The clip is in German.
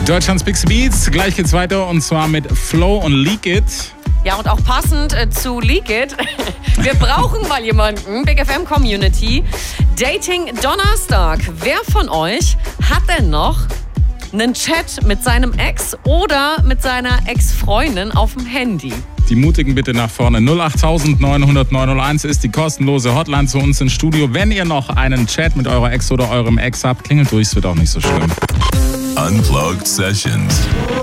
Deutschlands Big Beats. Gleich geht's weiter und zwar mit Flo und Leak It. Ja, und auch passend zu Leak It. Wir brauchen mal jemanden. Big FM Community. Dating Donnerstag. Wer von euch hat denn noch einen Chat mit seinem Ex oder mit seiner Ex-Freundin auf dem Handy? Die Mutigen bitte nach vorne. 08000 900 901 ist die kostenlose Hotline zu uns ins Studio. Wenn ihr noch einen Chat mit eurer Ex oder eurem Ex habt, klingelt durch, es wird auch nicht so schlimm. Unplugged Sessions.